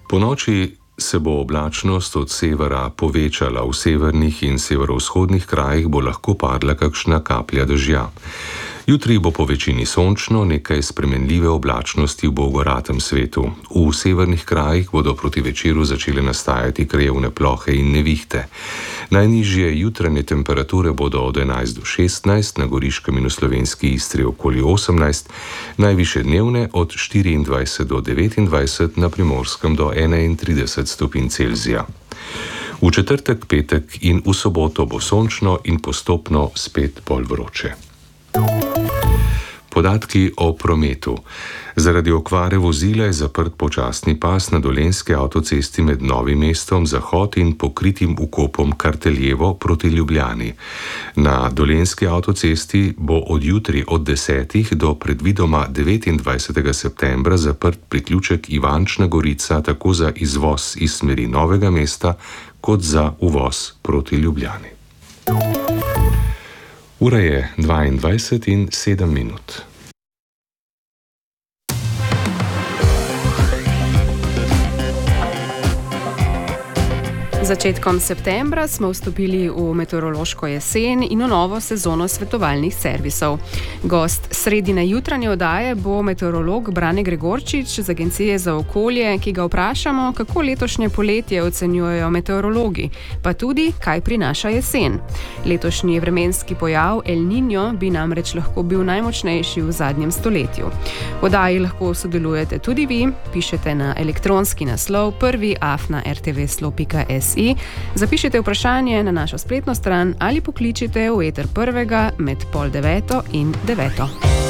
Ponoči se bo oblačnost od severa povečala, v severnih in severovzhodnih krajih bo lahko padla kakšna kaplja dežja. Jutri bo po večini sončno, nekaj spremenljive oblačnosti v bolgoratem svetu. V severnih krajih bodo proti večeru začele nastajati krajevne plohe in nevihte. Najnižje jutranje temperature bodo od 11 do 16, na Goriškem in v slovenski Istri okoli 18, najvišje dnevne od 24 do 29, na Primorskem do 31 stopinj Celzija. V četrtek, petek in v soboto bo sončno in postopno spet bolj vroče. Podatki o prometu. Zaradi okvare vozila je zaprt počasni pas na Dolenjski avtocesti med Novim mestom Zahod in pokritim vkopom Karteljevo proti Ljubljani. Na Dolenjski avtocesti bo od jutri od 10. do predvidoma 29. septembra zaprt priključek Ivančna Gorica tako za izvoz iz smeri Novega mesta kot za uvoz proti Ljubljani. Ura je 22:07. Začetkom septembra smo vstopili v meteorološko jesen in v novo sezono svetovalnih servisov. Gost sredine jutranje oddaje bo meteorolog Brane Gregorčič z Agencije za okolje, ki ga vprašamo, kako letošnje poletje ocenjujejo meteorologi, pa tudi, kaj prinaša jesen. Letošnji vremenski pojav El Niño bi namreč lahko bil najmočnejši v zadnjem stoletju. V oddaji lahko sodelujete tudi vi, pišete na elektronski naslov prvi@rtvslo.si. Zapišite vprašanje na našo spletno stran ali pokličite v eter prvega med 8:30 in 9.